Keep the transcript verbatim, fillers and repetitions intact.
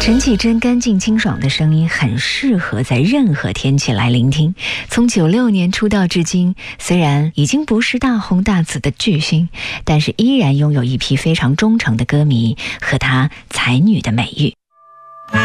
陈绮贞干净清爽的声音很适合在任何天气来聆听。从九六年出道至今，虽然已经不是大红大紫的巨星，但是依然拥有一批非常忠诚的歌迷和她才女的美誉。